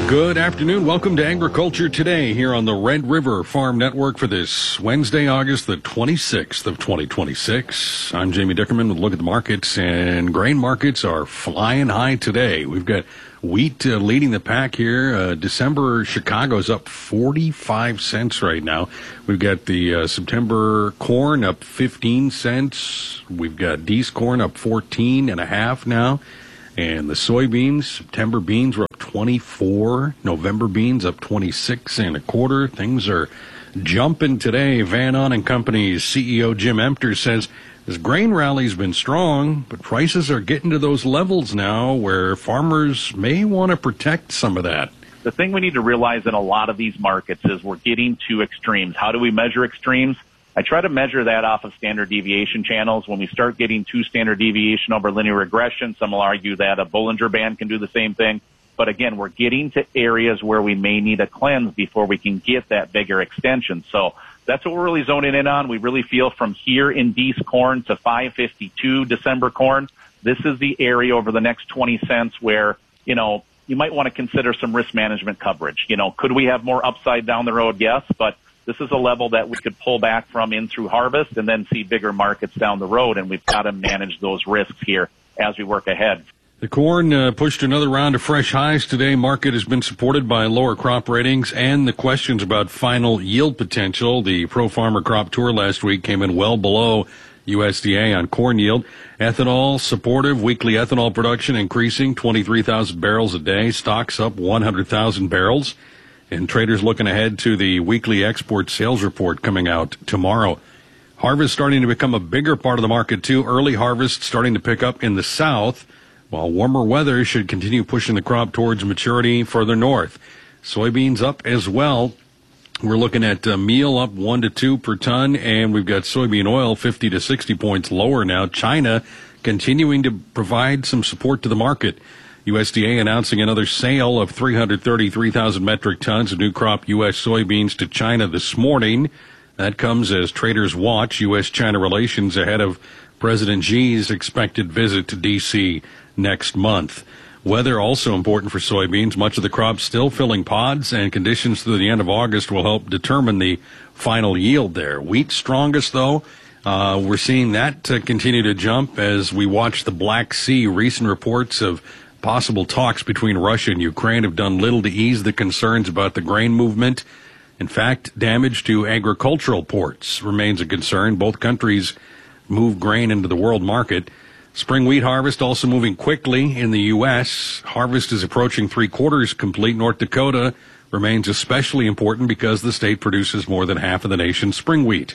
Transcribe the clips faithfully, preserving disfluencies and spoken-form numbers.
Good afternoon. Welcome to Agriculture Today here on the Red River Farm Network for this Wednesday, August the twenty-sixth of twenty twenty-six. I'm Jamie Dickerman with a look at the markets, and grain markets are flying high today. We've got wheat uh, leading the pack here. Uh, December Chicago's up forty-five cents right now. We've got the uh, September corn up fifteen cents. We've got D's corn up fourteen and a half now. And the soybeans, September beans were up twenty-four. November beans up twenty-six and a quarter. Things are jumping today. Van On and Company's C E O Jim Emter says this grain rally's been strong, but prices are getting to those levels now where farmers may want to protect some of that. The thing we need to realize in a lot of these markets is we're getting to extremes. How do we measure extremes? I try to measure that off of standard deviation channels. When we start getting two standard deviation over linear regression, some will argue that a Bollinger Band can do the same thing. But again, we're getting to areas where we may need a cleanse before we can get that bigger extension. So that's what we're really zoning in on. We really feel from here in D's corn to five fifty-two December corn, this is the area over the next twenty cents where, you know, you might want to consider some risk management coverage. You know, could we have more upside down the road? Yes, but this is a level that we could pull back from in through harvest and then see bigger markets down the road, and we've got to manage those risks here as we work ahead. The corn uh, pushed another round of fresh highs today. Market has been supported by lower crop ratings and the questions about final yield potential. The Pro Farmer Crop Tour last week came in well below U S D A on corn yield. Ethanol supportive. Weekly ethanol production increasing twenty-three thousand barrels a day. Stocks up one hundred thousand barrels. And traders looking ahead to the weekly export sales report coming out tomorrow. Harvest starting to become a bigger part of the market, too. Early harvest starting to pick up in the south, while warmer weather should continue pushing the crop towards maturity further north. Soybeans up as well. We're looking at uh, meal up one to two per ton, and we've got soybean oil fifty to sixty points lower now. China continuing to provide some support to the market. U S D A announcing another sale of three hundred thirty-three thousand metric tons of new crop U S soybeans to China this morning. That comes as traders watch U S China relations ahead of President Xi's expected visit to D C next month. Weather also important for soybeans. Much of the crop still filling pods, and conditions through the end of August will help determine the final yield there. Wheat strongest, though. Uh, we're seeing that uh, continue to jump as we watch the Black Sea. Recent reports of possible talks between Russia and Ukraine have done little to ease the concerns about the grain movement. In fact, damage to agricultural ports remains a concern. Both countries move grain into the world market. Spring wheat harvest also moving quickly in the U S. Harvest is approaching three quarters complete. North Dakota remains especially important because the state produces more than half of the nation's spring wheat.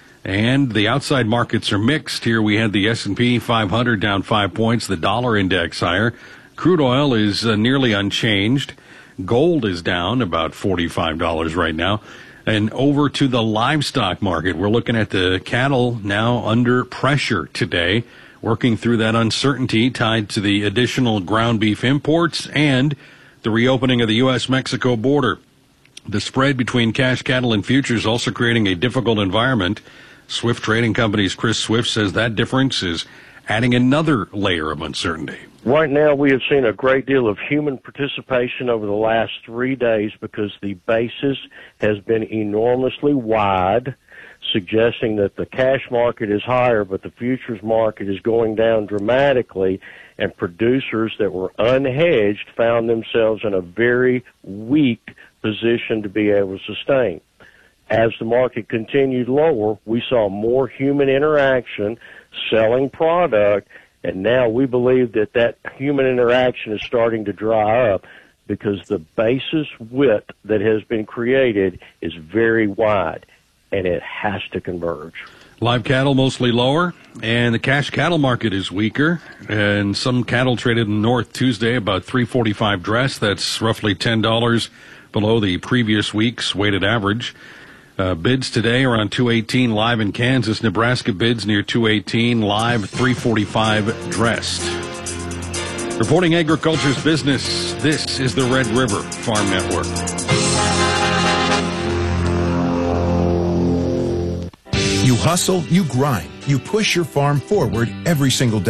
And the outside markets are mixed. Here we had the S and P five hundred down five points, the dollar index higher. Crude oil is uh, nearly unchanged. Gold is down about forty-five dollars right now. And over to the livestock market. We're looking at the cattle now under pressure today, working through that uncertainty tied to the additional ground beef imports and the reopening of the U S Mexico border. The spread between cash cattle and futures also creating a difficult environment. Swift Trading Company's Chris Swift says that difference is adding another layer of uncertainty. Right now, we have seen a great deal of human participation over the last three days because the basis has been enormously wide, suggesting that the cash market is higher, but the futures market is going down dramatically, and producers that were unhedged found themselves in a very weak position to be able to sustain. As the market continued lower, we saw more human interaction, selling product, and now we believe that that human interaction is starting to dry up because the basis width that has been created is very wide, and it has to converge. Live cattle mostly lower, and the cash cattle market is weaker, and some cattle traded in the north Tuesday about three forty-five dress. That's roughly ten dollars below the previous week's weighted average. Uh, bids today around two eighteen live in Kansas. Nebraska bids near two eighteen live, three forty-five dressed. Reporting agriculture's business, this is the Red River Farm Network. You hustle, you grind, you push your farm forward every single day.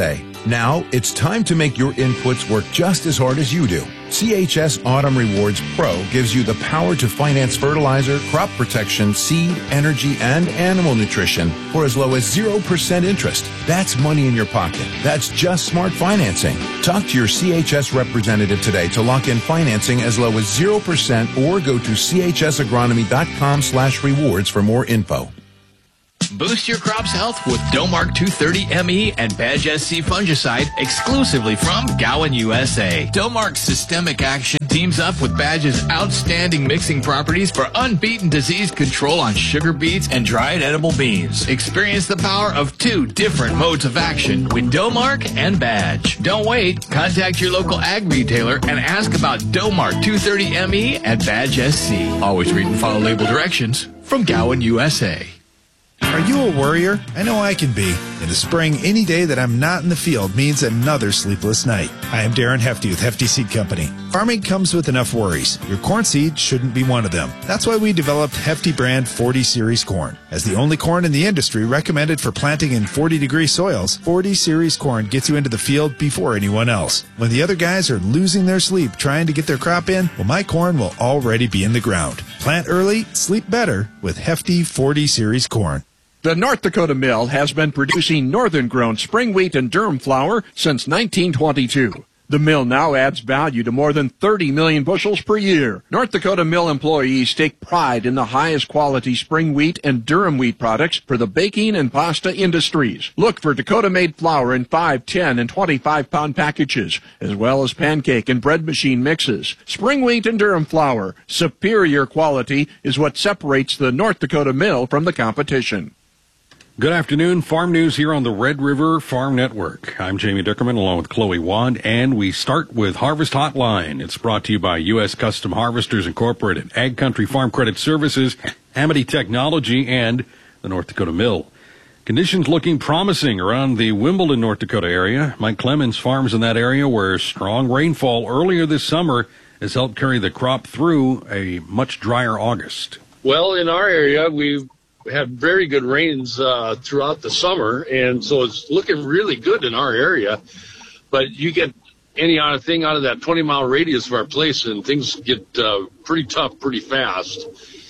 Now, it's time to make your inputs work just as hard as you do. C H S Autumn Rewards Pro gives you the power to finance fertilizer, crop protection, seed, energy, and animal nutrition for as low as zero percent interest. That's money in your pocket. That's just smart financing. Talk to your C H S representative today to lock in financing as low as zero percent or go to C H S agronomy dot com slash rewards for more info. Boost your crop's health with Domark two thirty M E and Badge S C fungicide exclusively from Gowan U S A. Domark's systemic action teams up with Badge's outstanding mixing properties for unbeaten disease control on sugar beets and dried edible beans. Experience the power of two different modes of action with Domark and Badge. Don't wait. Contact your local ag retailer and ask about Domark two thirty M E and Badge S C. Always read and follow label directions from Gowan U S A. Are you a worrier? I know I can be. In the spring, any day that I'm not in the field means another sleepless night. I am Darren Hefty with Hefty Seed Company. Farming comes with enough worries. Your corn seed shouldn't be one of them. That's why we developed Hefty brand forty series corn. As the only corn in the industry recommended for planting in forty degree soils, forty series corn gets you into the field before anyone else. When the other guys are losing their sleep trying to get their crop in, well, my corn will already be in the ground. Plant early, sleep better with Hefty forty series corn. The North Dakota Mill has been producing northern-grown spring wheat and durum flour since nineteen twenty-two. The mill now adds value to more than thirty million bushels per year. North Dakota Mill employees take pride in the highest quality spring wheat and durum wheat products for the baking and pasta industries. Look for Dakota-made flour in five, ten, and twenty-five pound packages, as well as pancake and bread machine mixes. Spring wheat and durum flour, superior quality, is what separates the North Dakota Mill from the competition. Good afternoon. Farm news here on the Red River Farm Network. I'm Jamie Dickerman along with Chloe Wand, and we start with Harvest Hotline. It's brought to you by U S Custom Harvesters Incorporated, Ag Country Farm Credit Services, Amity Technology, and the North Dakota Mill. Conditions looking promising around the Wimbledon, North Dakota area. Mike Clemens farms in that area where strong rainfall earlier this summer has helped carry the crop through a much drier August. Well, in our area, we've had very good rains uh, throughout the summer, and so it's looking really good in our area. But you get any other thing out of that twenty mile radius of our place, and things get uh, pretty tough pretty fast.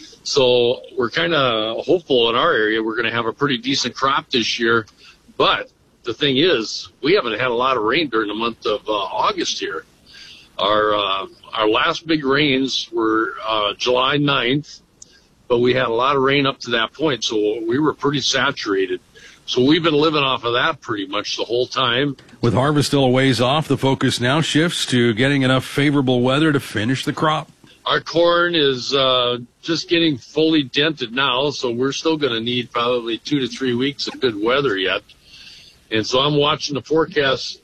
So we're kind of hopeful in our area we're going to have a pretty decent crop this year. But the thing is, we haven't had a lot of rain during the month of uh, August here. Our uh, our last big rains were uh, July ninth. But we had a lot of rain up to that point, so we were pretty saturated. So we've been living off of that pretty much the whole time. With harvest still a ways off, the focus now shifts to getting enough favorable weather to finish the crop. Our corn is uh, just getting fully dented now, so we're still going to need probably two to three weeks of good weather yet. And so I'm watching the forecast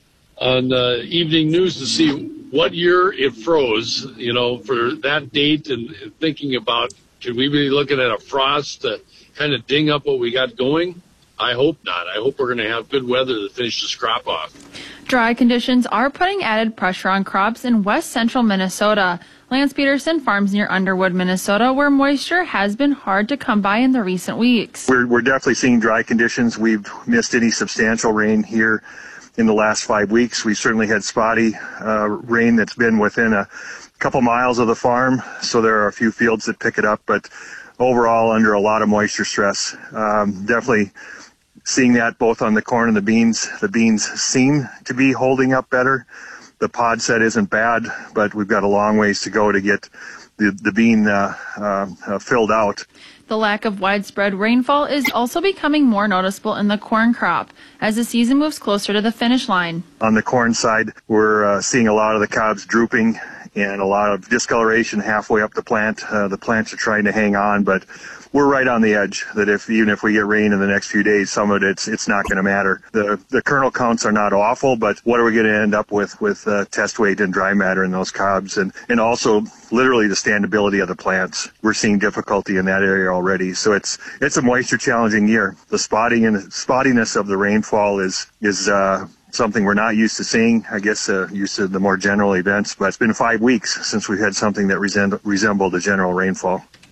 on uh, evening news to see what year it froze, you know, for that date, and thinking about, should we be looking at a frost to kind of ding up what we got going? I hope not. I hope we're going to have good weather to finish this crop off. Dry conditions are putting added pressure on crops in west central Minnesota. Lance Peterson farms near Underwood, Minnesota, where moisture has been hard to come by in the recent weeks. We're, we're definitely seeing dry conditions. We've missed any substantial rain here in the last five weeks. We certainly had spotty uh, rain that's been within a couple miles of the farm, so there are a few fields that pick it up, but overall under a lot of moisture stress. Um, definitely seeing that both on the corn and the beans. The beans seem to be holding up better. The pod set isn't bad, but we've got a long ways to go to get the, the bean uh, uh, uh, filled out. The lack of widespread rainfall is also becoming more noticeable in the corn crop as the season moves closer to the finish line. On the corn side, we're uh, seeing a lot of the cobs drooping and a lot of discoloration halfway up the plant. Uh, the plants are trying to hang on, but we're right on the edge that if even if we get rain in the next few days, some of it, it's it's not going to matter. The the kernel counts are not awful, but what are we going to end up with with uh, test weight and dry matter in those cobs, and and also literally the standability of the plants. We're seeing difficulty in that area already. So it's it's a moisture challenging year. The spotting and spottiness of the rainfall is is uh, something we're not used to seeing, I guess, uh, used to the more general events, but it's been five weeks since we've had something that resem- resembled a general rainfall.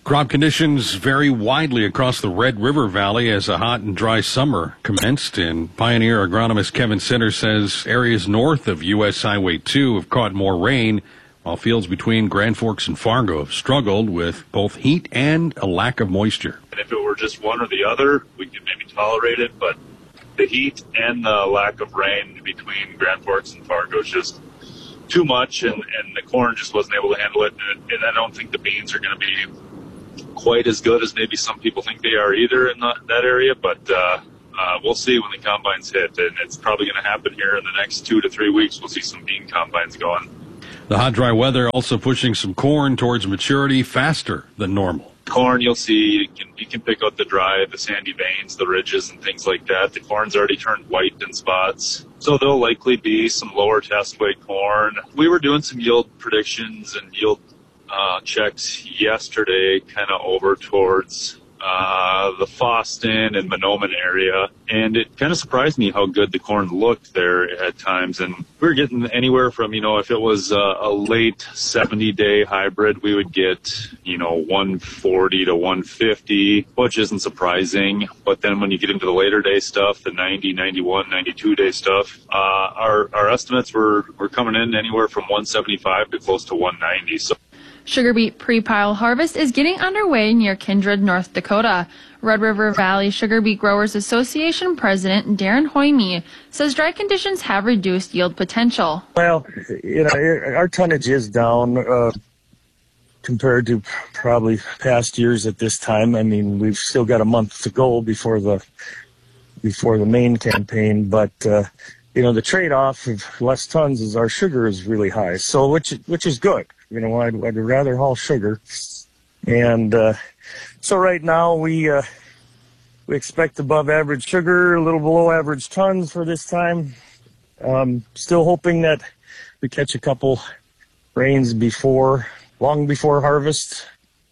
Crop conditions vary widely across the Red River Valley as a hot and dry summer commenced, and Pioneer agronomist Kevin Sinner says areas north of U S Highway two have caught more rain, while fields between Grand Forks and Fargo have struggled with both heat and a lack of moisture. And if it were just one or the other, we could maybe tolerate it, but the heat and the lack of rain between Grand Forks and Fargo is just too much, and, and the corn just wasn't able to handle it, and, and I don't think the beans are going to be quite as good as maybe some people think they are either in the, that area, but uh, uh, we'll see when the combines hit, and it's probably going to happen here in the next two to three weeks. We'll see some bean combines going. The hot, dry weather also pushing some corn towards maturity faster than normal. Corn, you'll see, you can, you can pick out the dry, the sandy veins, the ridges, and things like that. The corn's already turned white in spots, so there'll likely be some lower test weight corn. We were doing some yield predictions and yield Uh, checked yesterday, kind of over towards uh, the Foston and Monoman area, and it kind of surprised me how good the corn looked there at times. And we were getting anywhere from, you know, if it was uh, a late seventy day hybrid, we would get, you know, one forty to one fifty, which isn't surprising. But then when you get into the later day stuff, the ninety, ninety-one, ninety-two day stuff, uh, our our estimates were were coming in anywhere from one seventy-five to close to one ninety. So Sugar beet pre-pile harvest is getting underway near Kindred, North Dakota. Red River Valley Sugar Beet Growers Association President Darren Hoyme says dry conditions have reduced yield potential. Well, you know, our tonnage is down uh, compared to probably past years at this time. I mean, we've still got a month to go before the before the main campaign, but uh, you know, the trade-off of less tons is our sugar is really high, so which which is good. You know, I'd, I'd rather haul sugar. And uh, so right now we uh, we expect above average sugar, a little below average tons for this time. Um, still hoping that we catch a couple rains before, long before harvest,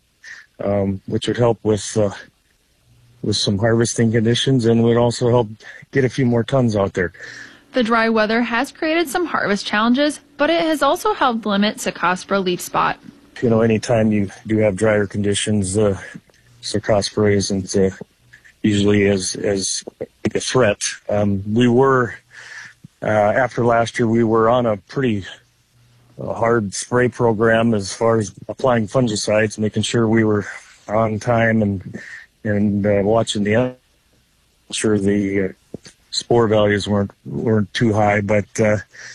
um, which would help with uh, with some harvesting conditions, and would also help get a few more tons out there. The dry weather has created some harvest challenges, but it has also helped limit Cercospora leaf spot. You know, anytime you do have drier conditions, uh, Cercospora isn't uh, usually as, as big a threat. Um, we were, uh, after last year, we were on a pretty uh, hard spray program as far as applying fungicides, making sure we were on time and, and uh, watching the, sure the, uh, spore values weren't weren't too high, but uh,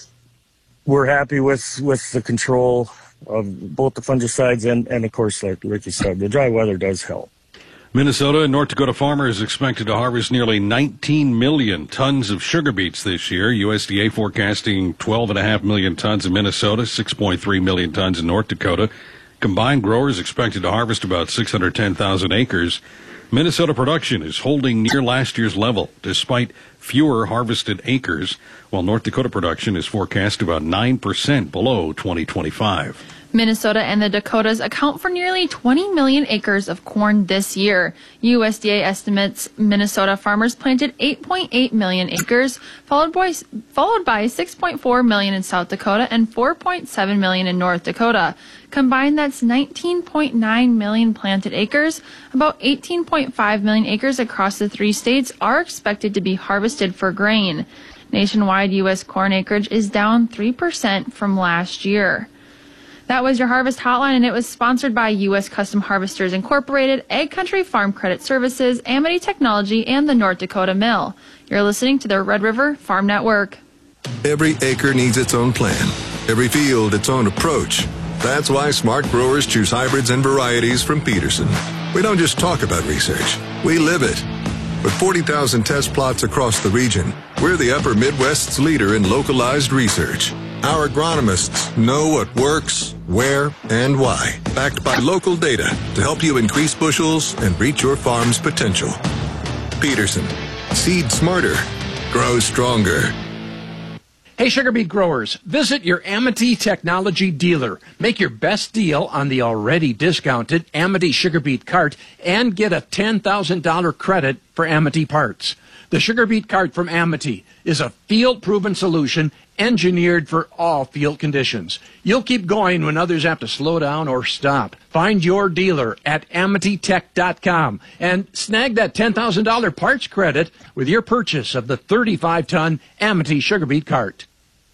we're happy with, with the control of both the fungicides and, and of course, like Ricky said, the dry weather does help. Minnesota and North Dakota farmers expected to harvest nearly nineteen million tons of sugar beets this year. U S D A forecasting twelve point five million tons in Minnesota, six point three million tons in North Dakota. Combined growers expected to harvest about six hundred ten thousand acres. Minnesota production is holding near last year's level, despite fewer harvested acres, while North Dakota production is forecast about nine percent below twenty twenty-five. Minnesota and the Dakotas account for nearly twenty million acres of corn this year. U S D A estimates Minnesota farmers planted eight point eight million acres, followed by, followed by six point four million in South Dakota and four point seven million in North Dakota. Combined, that's nineteen point nine million planted acres. About eighteen point five million acres across the three states are expected to be harvested for grain. Nationwide, U S corn acreage is down three percent from last year. That was your Harvest Hotline, and it was sponsored by U S Custom Harvesters Incorporated, Ag Country Farm Credit Services, Amity Technology, and the North Dakota Mill. You're listening to the Red River Farm Network. Every acre needs its own plan. Every field its own approach. That's why smart growers choose hybrids and varieties from Peterson. We don't just talk about research. We live it. With forty thousand test plots across the region, we're the Upper Midwest's leader in localized research. Our agronomists know what works, where, and why, backed by local data to help you increase bushels and reach your farm's potential. Peterson. Seed smarter. Grow stronger. Hey, sugar beet growers, visit your Amity Technology dealer. Make your best deal on the already discounted Amity sugar beet cart and get a ten thousand dollars credit for Amity parts. The Sugar Beet cart from Amity is a field-proven solution engineered for all field conditions. You'll keep going when others have to slow down or stop. Find your dealer at amity tech dot com and snag that ten thousand dollars parts credit with your purchase of the thirty-five ton Amity Sugar Beet cart.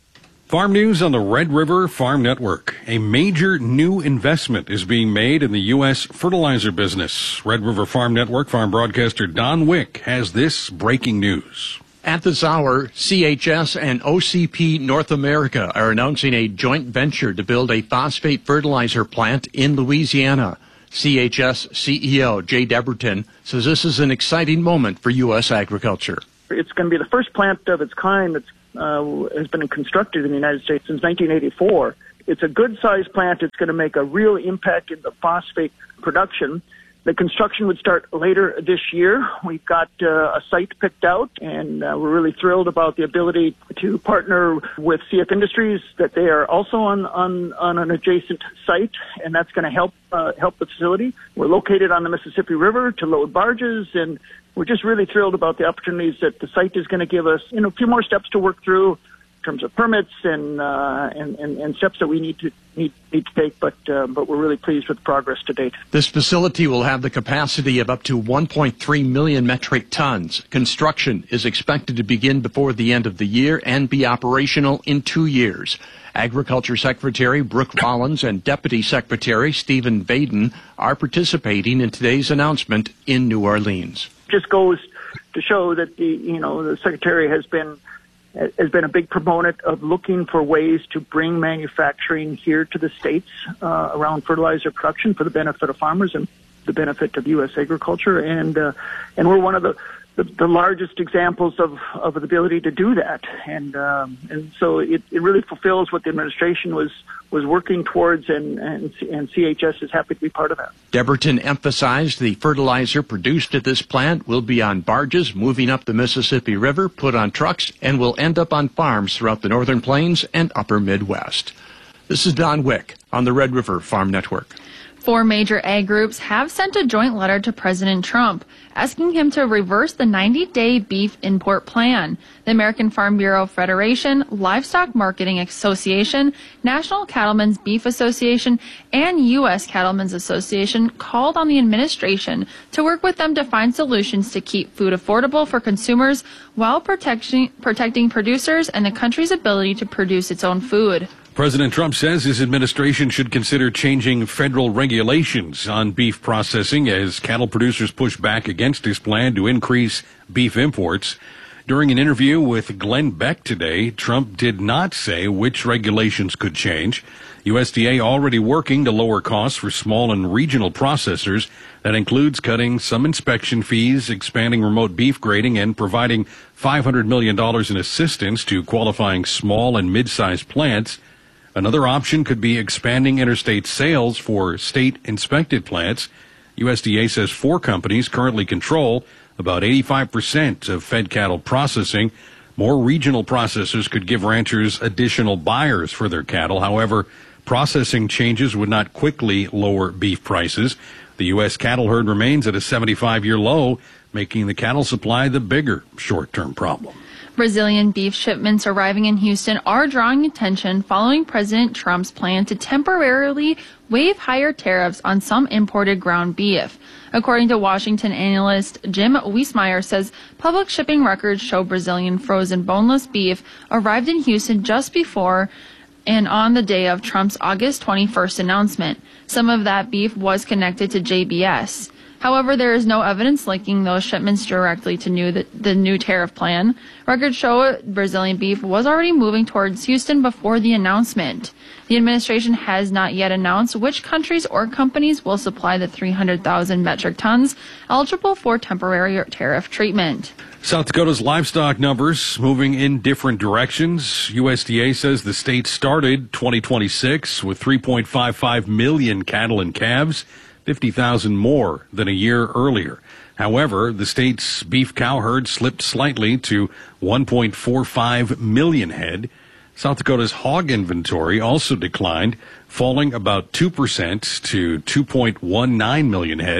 Farm news on the Red River Farm Network. A major new investment is being made in the U S fertilizer business. Red River Farm Network farm broadcaster Don Wick has this breaking news. At this hour, C H S and O C P North America are announcing a joint venture to build a phosphate fertilizer plant in Louisiana. C H S C E O Jay Deberton says this is an exciting moment for U S agriculture. It's going to be the first plant of its kind that's uh, has been constructed in the United States since nineteen eighty-four. It's a good-sized plant. It's going to make a real impact in the phosphate production. The construction would start later this year. We've got uh, a site picked out, and uh, we're really thrilled about the ability to partner with C F Industries, that they are also on, on, on an adjacent site, and that's going to help uh, help the facility. We're located on the Mississippi River to load barges, and we're just really thrilled about the opportunities that the site is going to give us. You know, a few more steps to work through in terms of permits and uh, and, and, and steps that we need to need, need to take, but uh, but we're really pleased with the progress to date. This facility will have the capacity of up to one point three million metric tons. Construction is expected to begin before the end of the year and be operational in two years. Agriculture Secretary Brooke Rollins and Deputy Secretary Stephen Vaden are participating in today's announcement in New Orleans. Just goes to show that the you know the Secretary has been has been a big proponent of looking for ways to bring manufacturing here to the States uh, around fertilizer production for the benefit of farmers and the benefit of U S agriculture. And uh, and we're one of the, the, the largest examples of, of the ability to do that. And um, and so it, it really fulfills what the administration was was working towards, and, and, and C H S is happy to be part of that. Deberton emphasized the fertilizer produced at this plant will be on barges moving up the Mississippi River, put on trucks, and will end up on farms throughout the Northern Plains and Upper Midwest. This is Don Wick on the Red River Farm Network. Four major ag groups have sent a joint letter to President Trump asking him to reverse the ninety-day beef import plan. The American Farm Bureau Federation, Livestock Marketing Association, National Cattlemen's Beef Association, and U S Cattlemen's Association called on the administration to work with them to find solutions to keep food affordable for consumers while protecting, protecting producers and the country's ability to produce its own food. President Trump says his administration should consider changing federal regulations on beef processing as cattle producers push back against his plan to increase beef imports. During an interview with Glenn Beck today, Trump did not say which regulations could change. U S D A already working to lower costs for small and regional processors. That includes cutting some inspection fees, expanding remote beef grading, and providing five hundred million dollars in assistance to qualifying small and mid-sized plants. Another option could be expanding interstate sales for state-inspected plants. U S D A says four companies currently control about eighty-five percent of fed cattle processing. More regional processors could give ranchers additional buyers for their cattle. However, processing changes would not quickly lower beef prices. The U S cattle herd remains at a seventy-five year low, making the cattle supply the bigger short-term problem. Brazilian beef shipments arriving in Houston are drawing attention following President Trump's plan to temporarily waive higher tariffs on some imported ground beef. According to Washington analyst Jim Wiesmeyer, says public shipping records show Brazilian frozen boneless beef arrived in Houston just before and on the day of Trump's August twenty-first announcement. Some of that beef was connected to J B S. However, there is no evidence linking those shipments directly to new, the, the new tariff plan. Records show Brazilian beef was already moving towards Houston before the announcement. The administration has not yet announced which countries or companies will supply the three hundred thousand metric tons eligible for temporary tariff treatment. South Dakota's livestock numbers moving in different directions. U S D A says the state started twenty twenty-six with three point five five million cattle and calves, fifty thousand more than a year earlier. However, the state's beef cow herd slipped slightly to one point four five million head. South Dakota's hog inventory also declined, falling about two percent to two point one nine million head.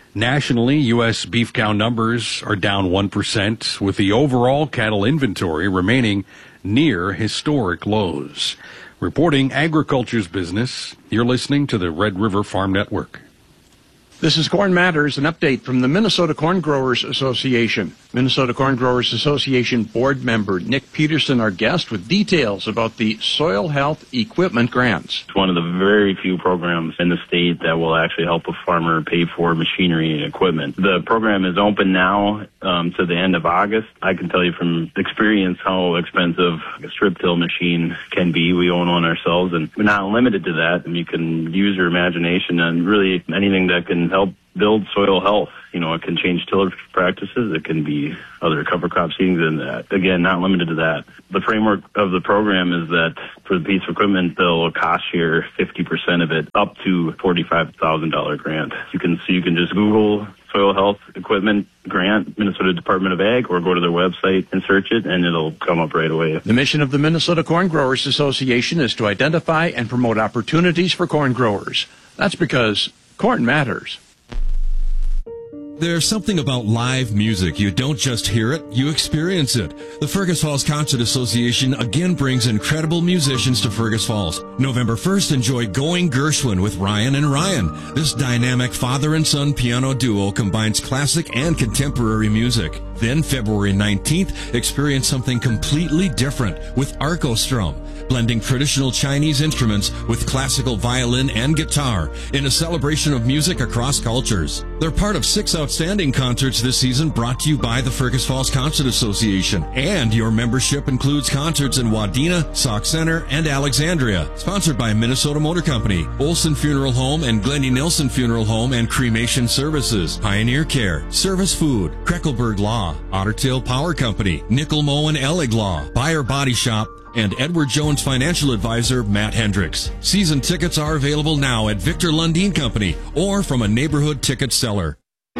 Nationally, U S beef cow numbers are down one percent, with the overall cattle inventory remaining near historic lows. Reporting Agriculture's Business, you're listening to the Red River Farm Network. This is Corn Matters, an update from the Minnesota Corn Growers Association. Minnesota Corn Growers Association board member Nick Peterson, our guest, with details about the Soil Health Equipment Grants. It's one of the very few programs in the state that will actually help a farmer pay for machinery and equipment. The program is open now um, to the end of August. I can tell you from experience how expensive a strip till machine can be. We own one ourselves, and we're not limited to that. You can use your imagination and really anything that can help build soil health. You know, it can change tillage practices. It can be other cover crop seedings, and uh, again, not limited to that. The framework of the program is that for the piece of equipment, they'll cost share fifty percent of it, up to forty-five thousand dollars grant. You can so you can just Google Soil Health Equipment Grant, Minnesota Department of Ag, or go to their website and search it, and it'll come up right away. The mission of the Minnesota Corn Growers Association is to identify and promote opportunities for corn growers. That's because corn matters. There's something about live music. You don't just hear it, you experience it. The Fergus Falls Concert Association again brings incredible musicians to Fergus Falls. November first, enjoy Going Gershwin with Ryan and Ryan. This dynamic father and son piano duo combines classic and contemporary music. Then February nineteenth, experience something completely different with Arcostrum, blending traditional Chinese instruments with classical violin and guitar in a celebration of music across cultures. They're part of six outstanding concerts this season brought to you by the Fergus Falls Concert Association. And your membership includes concerts in Wadena, Sauk Center, and Alexandria. Sponsored by Minnesota Motor Company, Olson Funeral Home and Glendy Nilsson Funeral Home and Cremation Services, Pioneer Care, Service Food, Kreckelberg Law, Otter Tail Power Company, Nickel Moe and Ellig Law, Buyer Body Shop, and Edward Jones Financial Advisor Matt Hendricks. Season tickets are available now at Victor Lundin Company or from a neighborhood ticket seller.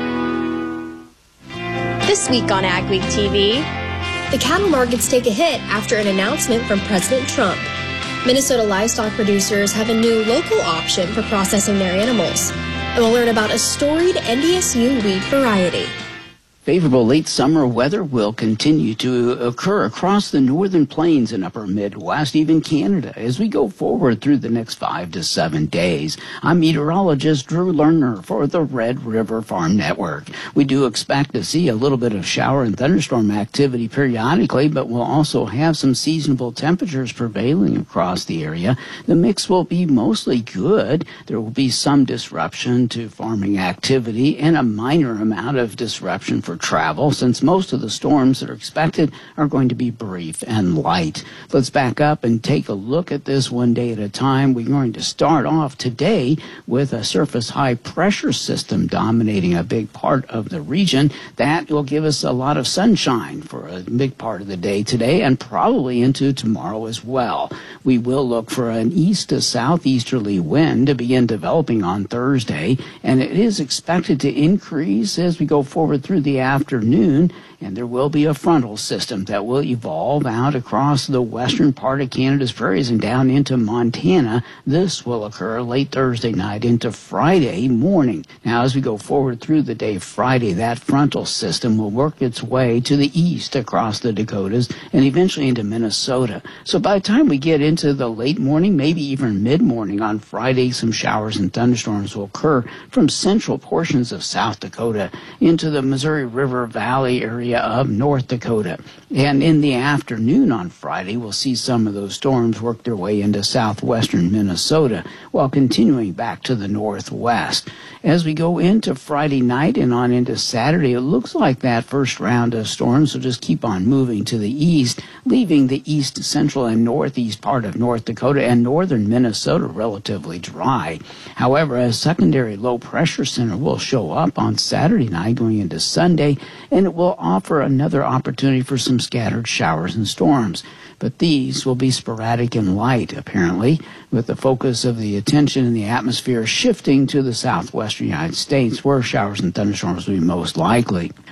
This week on Ag Week T V, the cattle markets take a hit after an announcement from President Trump. Minnesota livestock producers have a new local option for processing their animals. And we'll learn about a storied N D S U wheat variety. Favorable late summer weather will continue to occur across the northern plains and upper Midwest, even Canada, as we go forward through the next five to seven days. I'm meteorologist Drew Lerner for the Red River Farm Network. We do expect to see a little bit of shower and thunderstorm activity periodically, but we'll also have some seasonable temperatures prevailing across the area. The mix will be mostly good. There will be some disruption to farming activity and a minor amount of disruption for travel, since most of the storms that are expected are going to be brief and light. Let's back up and take a look at this one day at a time. We're going to start off today with a surface high pressure system dominating a big part of the region. That will give us a lot of sunshine for a big part of the day today and probably into tomorrow as well. We will look for an east to southeasterly wind to begin developing on Thursday, and it is expected to increase as we go forward through the afternoon, and there will be a frontal system that will evolve out across the western part of Canada's prairies and down into Montana. This will occur late Thursday night into Friday morning. Now, as we go forward through the day Friday, that frontal system will work its way to the east across the Dakotas and eventually into Minnesota. So by the time we get into the late morning, maybe even mid-morning on Friday, some showers and thunderstorms will occur from central portions of South Dakota into the Missouri River Valley area of North Dakota. And in the afternoon on Friday, we'll see some of those storms work their way into southwestern Minnesota while continuing back to the northwest. As we go into Friday night and on into Saturday, it looks like that first round of storms will just keep on moving to the east, leaving the east, central, and northeast part of North Dakota and northern Minnesota relatively dry. However, a secondary low pressure center will show up on Saturday night going into Sunday, and it will offer another opportunity for some scattered showers and storms. But these will be sporadic and light, apparently, with the focus of the attention in the atmosphere shifting to the southwestern United States, where showers and thunderstorms will be most likely.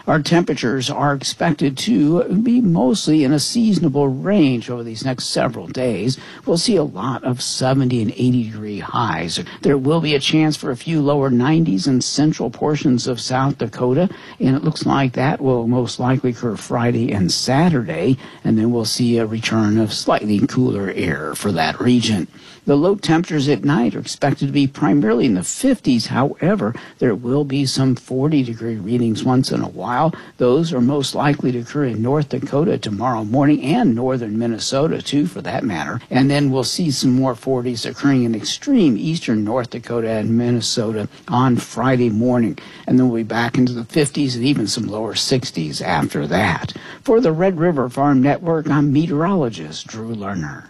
Our temperatures are expected to be mostly in a seasonable range over these next several days. We'll see a lot of seventy and eighty degree highs. There will be a chance for a few lower nineties in central portions of South Dakota, and it looks like that will most likely occur Friday and Saturday, and then we'll see a return of slightly cooler air for that region. The low temperatures at night are expected to be primarily in the fifties. However, there will be some forty degree readings once in a while. Those are most likely to occur in North Dakota tomorrow morning and northern Minnesota, too, for that matter. And then we'll see some more forties occurring in extreme eastern North Dakota and Minnesota on Friday morning. And then we'll be back into the fifties and even some lower sixties after that. For the Red River Farm Network, I'm meteorologist Drew Lerner.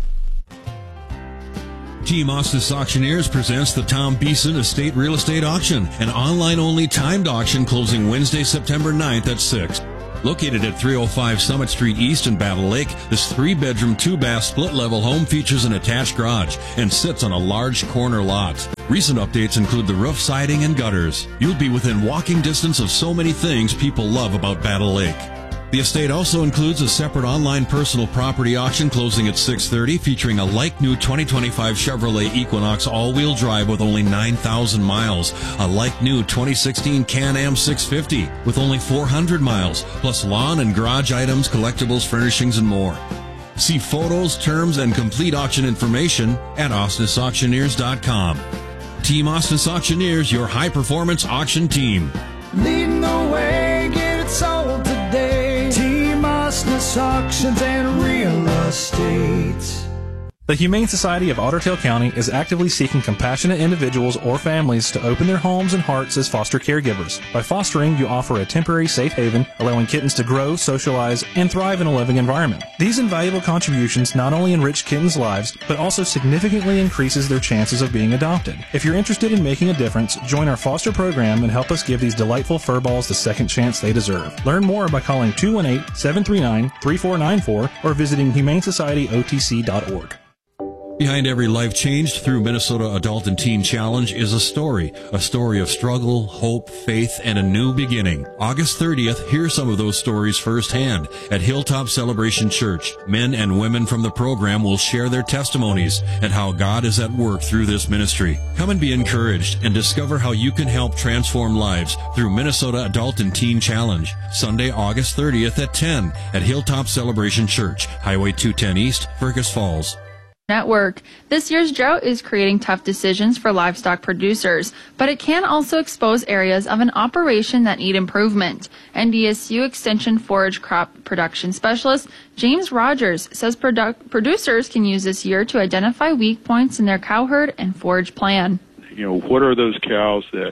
Team Ostis Auctioneers presents the Tom Beeson Estate Real Estate Auction, an online-only timed auction closing Wednesday, September ninth at six. Located at three oh five Summit Street East in Battle Lake, this three-bedroom, two-bath, split-level home features an attached garage and sits on a large corner lot. Recent updates include the roof, siding, and gutters. You'll be within walking distance of so many things people love about Battle Lake. The estate also includes a separate online personal property auction closing at six thirty, featuring a like-new twenty twenty-five Chevrolet Equinox all-wheel drive with only nine thousand miles, a like-new twenty sixteen Can-Am six fifty with only four hundred miles, plus lawn and garage items, collectibles, furnishings, and more. See photos, terms, and complete auction information at ostis auctioneers dot com. Team Ostis Auctioneers, your high-performance auction team. Leading the way, get it sold today. Team Ostis Auctions and Real Estate. The Humane Society of Otter Tail County is actively seeking compassionate individuals or families to open their homes and hearts as foster caregivers. By fostering, you offer a temporary safe haven, allowing kittens to grow, socialize, and thrive in a loving environment. These invaluable contributions not only enrich kittens' lives, but also significantly increases their chances of being adopted. If you're interested in making a difference, join our foster program and help us give these delightful furballs the second chance they deserve. Learn more by calling two one eight, seven three nine, three four nine four or visiting humane society o t c dot org. Behind every life changed through Minnesota Adult and Teen Challenge is a story, a story of struggle, hope, faith, and a new beginning. August thirtieth, hear some of those stories firsthand. At Hilltop Celebration Church, men and women from the program will share their testimonies and how God is at work through this ministry. Come and be encouraged and discover how you can help transform lives through Minnesota Adult and Teen Challenge. Sunday, August thirtieth at ten at Hilltop Celebration Church, Highway two ten East, Fergus Falls. Network. This year's drought is creating tough decisions for livestock producers, but it can also expose areas of an operation that need improvement. N D S U Extension Forage Crop Production Specialist James Rogers says produ- producers can use this year to identify weak points in their cow herd and forage plan. You know, what are those cows that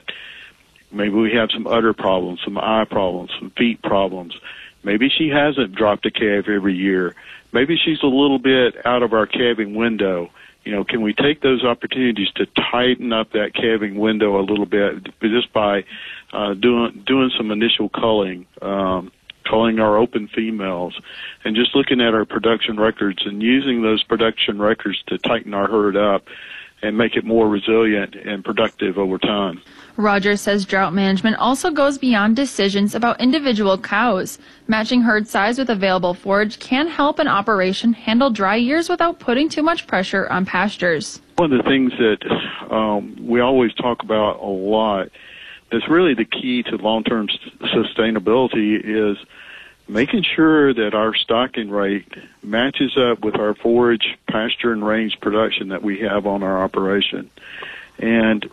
maybe we have some udder problems, some eye problems, some feet problems. Maybe she hasn't dropped a calf every year. Maybe she's a little bit out of our calving window. You know, can we take those opportunities to tighten up that calving window a little bit just by uh, doing doing some initial culling, um, culling our open females, and just looking at our production records and using those production records to tighten our herd up and make it more resilient and productive over time. Rogers says drought management also goes beyond decisions about individual cows. Matching herd size with available forage can help an operation handle dry years without putting too much pressure on pastures. One of the things that um, we always talk about a lot that's really the key to long-term sustainability is making sure that our stocking rate matches up with our forage, pasture, and range production that we have on our operation. And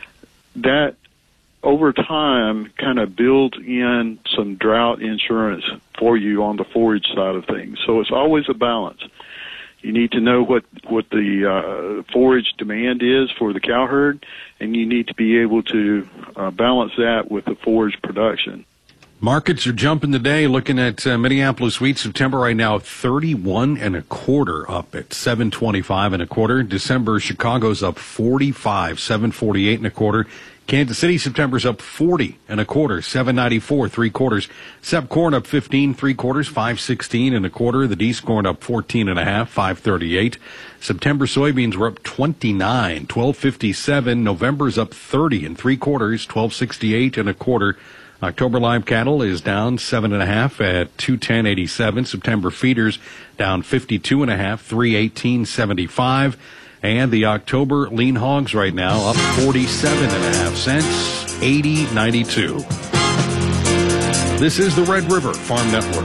that, over time, kind of builds in some drought insurance for you on the forage side of things. So it's always a balance. You need to know what, what the uh, forage demand is for the cow herd, and you need to be able to uh, balance that with the forage production. Markets are jumping today. Looking at uh, Minneapolis wheat, September right now, thirty-one and a quarter, up at seven twenty-five and a quarter. December, Chicago's up forty-five, seven forty-eight and a quarter. Kansas City, September's up forty and a quarter, seven ninety-four, three quarters. Sep corn up fifteen, three quarters, five sixteen and a quarter. The D's corn up fourteen and a half, five thirty-eight. September soybeans were up twenty-nine, twelve fifty-seven. November's up thirty and three quarters, twelve sixty-eight and a quarter. October live cattle is down seven and a half at two ten eighty-seven. September feeders down fifty-two and a half, three eighteen seventy-five. And the October lean hogs right now up forty-seven and a half cents, eighty ninety-two. This is the Red River Farm Network.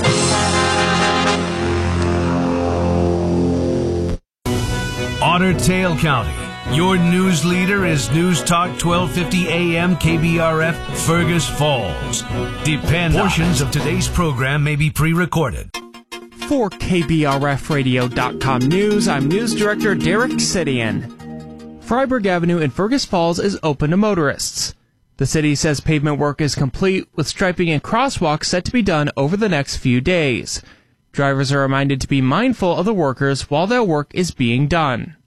Otter Tail County. Your news leader is News Talk twelve fifty A M K B R F Fergus Falls. Depend Portions of today's program may be pre-recorded. For K B R F radio dot com News, I'm News Director Derek Sidian. Freiburg Avenue in Fergus Falls is open to motorists. The city says pavement work is complete, with striping and crosswalks set to be done over the next few days. Drivers are reminded to be mindful of the workers while their work is being done.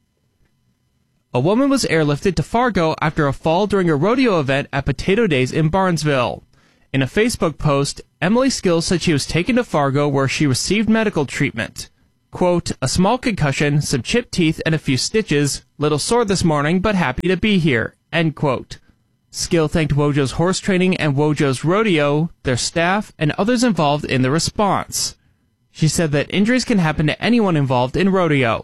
A woman was airlifted to Fargo after a fall during a rodeo event at Potato Days in Barnesville. In a Facebook post, Emily Skills said she was taken to Fargo where she received medical treatment. Quote, a small concussion, some chipped teeth, and a few stitches. Little sore this morning, but happy to be here. End quote. Skill thanked Wojo's Horse Training and Wojo's Rodeo, their staff, and others involved in the response. She said that injuries can happen to anyone involved in rodeo.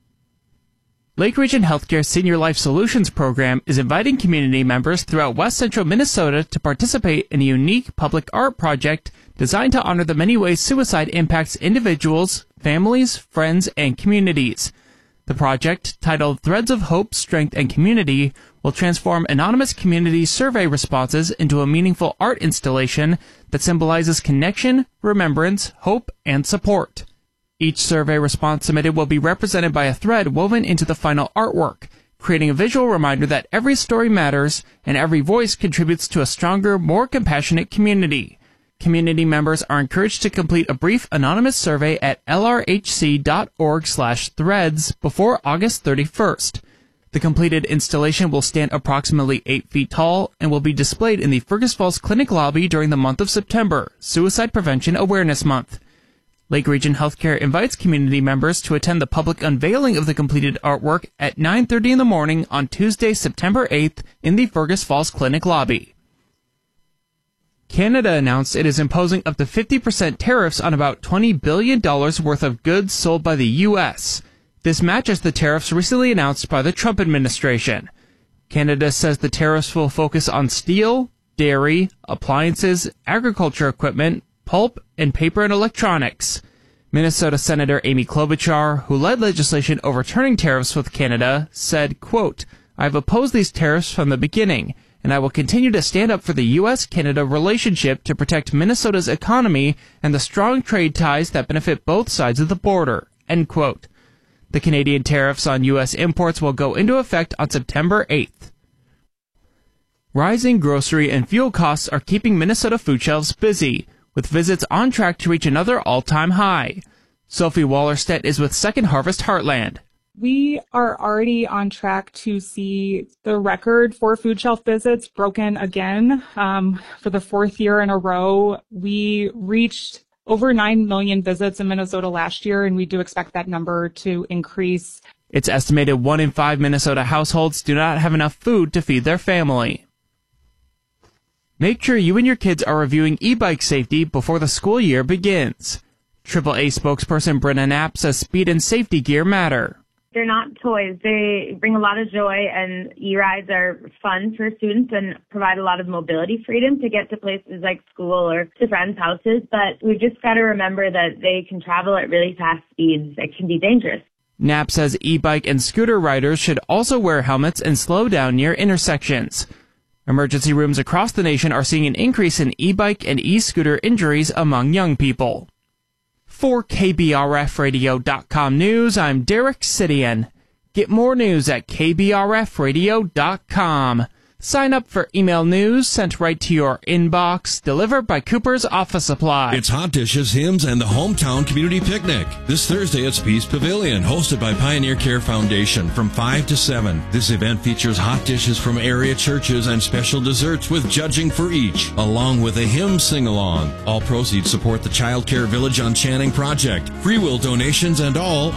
Lake Region Healthcare Senior Life Solutions Program is inviting community members throughout west central Minnesota to participate in a unique public art project designed to honor the many ways suicide impacts individuals, families, friends, and communities. The project, titled Threads of Hope, Strength, and Community, will transform anonymous community survey responses into a meaningful art installation that symbolizes connection, remembrance, hope, and support. Each survey response submitted will be represented by a thread woven into the final artwork, creating a visual reminder that every story matters and every voice contributes to a stronger, more compassionate community. Community members are encouraged to complete a brief anonymous survey at L R H C dot org slash threads before August thirty-first. The completed installation will stand approximately eight feet tall and will be displayed in the Fergus Falls Clinic lobby during the month of September, Suicide Prevention Awareness Month. Lake Region Healthcare invites community members to attend the public unveiling of the completed artwork at nine thirty in the morning on Tuesday, September eighth in the Fergus Falls Clinic lobby. Canada announced it is imposing up to fifty percent tariffs on about twenty billion dollars worth of goods sold by the U S. This matches the tariffs recently announced by the Trump administration. Canada says the tariffs will focus on steel, dairy, appliances, agriculture equipment, pulp, and paper and electronics. Minnesota Senator Amy Klobuchar, who led legislation overturning tariffs with Canada, said, quote, I've opposed these tariffs from the beginning, and I will continue to stand up for the U S Canada relationship to protect Minnesota's economy and the strong trade ties that benefit both sides of the border, end quote. The Canadian tariffs on U S imports will go into effect on September eighth. Rising grocery and fuel costs are keeping Minnesota food shelves busy, with visits on track to reach another all-time high. Sophie Wallerstedt is with Second Harvest Heartland. We are already on track to see the record for food shelf visits broken again. Um, for the fourth year in a row, we reached over nine million visits in Minnesota last year, and we do expect that number to increase. It's estimated one in five Minnesota households do not have enough food to feed their family. Make sure you and your kids are reviewing e-bike safety before the school year begins. triple A spokesperson Brenna Knapp says speed and safety gear matter. They're not toys. They bring a lot of joy, and e-rides are fun for students and provide a lot of mobility freedom to get to places like school or to friends' houses. But we've just got to remember that they can travel at really fast speeds that can be dangerous. Knapp says e-bike and scooter riders should also wear helmets and slow down near intersections. Emergency rooms across the nation are seeing an increase in e-bike and e-scooter injuries among young people. For K B R F radio dot com News, I'm Derek Sidian. Get more news at K B R F radio dot com. Sign up for email news sent right to your inbox, delivered by Cooper's Office Supply. It's Hot Dishes, Hymns, and the Hometown Community Picnic. This Thursday at Peace Pavilion, hosted by Pioneer Care Foundation from five to seven. This event features hot dishes from area churches and special desserts with judging for each, along with a hymn sing-along. All proceeds support the Child Care Village on Channing project. Free will donations and all